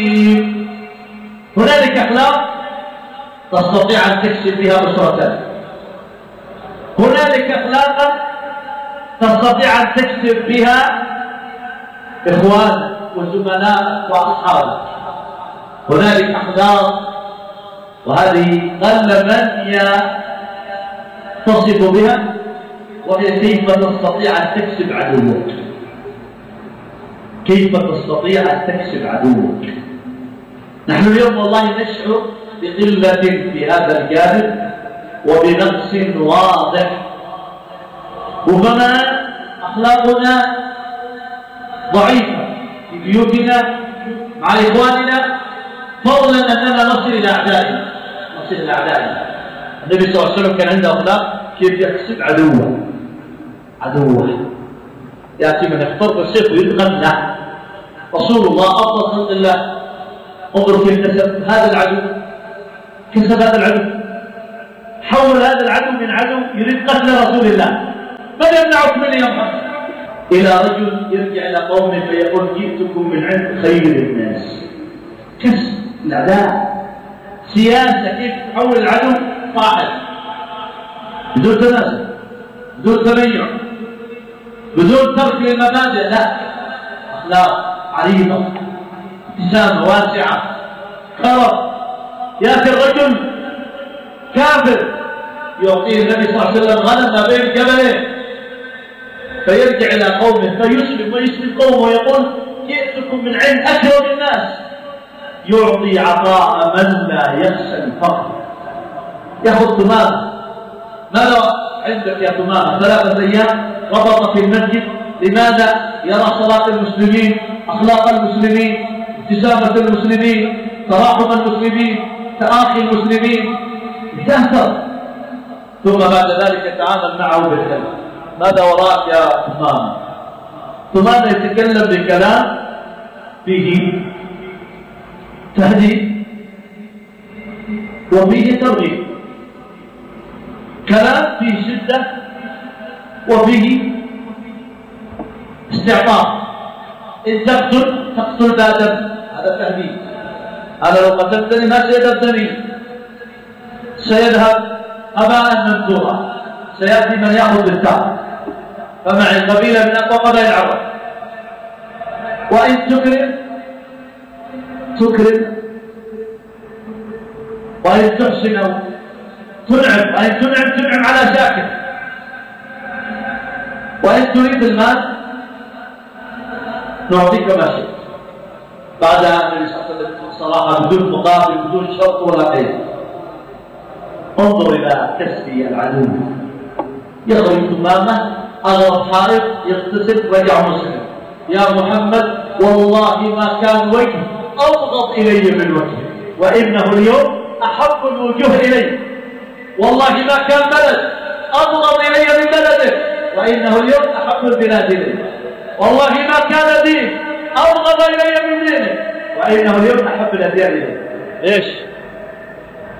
هنالك أخلاق تستطيع أن تكسب بها أسرتك، هنالك أخلاقا تستطيع أن تكسب بها إخوانك وزملائك وأصحابك. هنالك أخلاق وهذه قل من يتصف بها، وهي كيف تستطيع أن تكسب عدوك، كيف تستطيع أن تكسب عدوك. نحن اليوم والله نشعر بقلة في هذا الجانب وبنقص واضح، ربما أخلاقنا ضعيفة في بيوتنا مع إخواننا، فضلا أننا نصل إلى أعدائنا. النبي صلى الله عليه وسلم كان عنده أخلاق كيف يكسب عدوه يأتي من يخترق السيف ويدخل له. رسول الله أفضل خلق الله، انظر كيف كسب هذا العدو، حول هذا العدو من عدو يريد قتل رسول الله، من يمنعك من يا محمد؟ إلى رجل يرجع إلى قومه فيقول جئتكم من عند خير الناس. كسب الأعداء، سياسة كيف تحول العدو صاحب بدون تنازل، بدون تميع، بدون ترك للمبادئ، لا، أخلاق عريضة، ابتسامة واسعة، كرم. يأتي الرجل كافر يعطيه النبي صلى الله عليه وسلم غنم ما بين جبلين، فيرجع إلى قومه فيسلم ويسلم قومه ويقول جئتكم من عند أكرم الناس. يعطي عطاء من لا يخشى الفقر. يأخذ ثمامة، ماذا عندك يا ثمامة؟ 3 أيام ربط في المسجد. لماذا؟ يرى صلاة المسلمين، أخلاق المسلمين، ابتسامة المسلمين، تراحم المسلمين، تآخي المسلمين، يتأثر. ثم بعد ذلك يتعامل معه بالكلام. ماذا وراءك يا ثمامة؟ ثمامة يتكلم بكلام فيه تهديد وفيه ترغيب، كلام فيه شدة وفيه استعطاف. إن تقتل بادم، هذا تهديد. هذا لو قتلتني ما سيدبتني، سيذهب هباء منثورا، سيأتي من يأخذ بالثار، فمعي قبيلة من أقوى قبائل العرب. وإن تكرم وإن تحسن أو تنعم، وإن تنعم على شاكر، وإن تريد المال نعطيك ما شئت. بعدها النبي صلى الله عليه وسلم صراحة بدون مقابل، بدون شرط ولا قيد. انظر إلى كسب العدو. يخرج ثمامة أغرب حائط يغتسل رجع مسلم، يا محمد والله ما كان وجه أبغض إلي من وجهه، وإنه اليوم أحب الوجوه إلي. والله ما كان بلد أبغض إلي من بلده، وإنه اليوم أحب البلاد إلي. والله ما كان دين أبغض إلي من دينه، وإنه اليوم أحب الأديان إلي. إيش؟